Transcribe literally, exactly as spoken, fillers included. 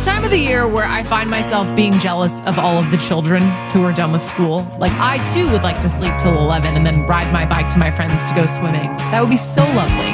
that time of the year where I find myself being jealous of all of the children who are done with school. Like, I too would like to sleep till eleven and then ride my bike to my friends to go swimming. That would be so lovely.